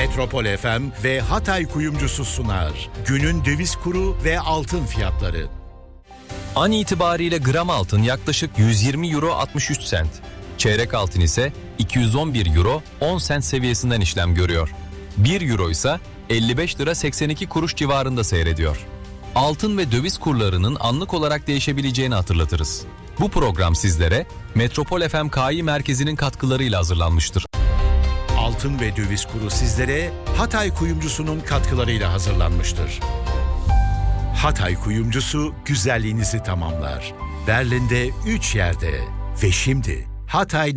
Metropol FM ve Hatay Kuyumcusu sunar. Günün döviz kuru ve altın fiyatları. An itibariyle gram altın yaklaşık 120 euro 63 sent. Çeyrek altın ise 211 euro 10 sent seviyesinden işlem görüyor. 1 euro ise 55 lira 82 kuruş civarında seyrediyor. Altın ve döviz kurlarının anlık olarak değişebileceğini hatırlatırız. Bu program sizlere Metropol FM Kİ Merkezi'nin katkılarıyla hazırlanmıştır. Altın ve döviz kuru sizlere Hatay Kuyumcusu'nun katkılarıyla hazırlanmıştır. Hatay Kuyumcusu güzelliğinizi tamamlar. Berlin'de 3 yerde ve şimdi Hatay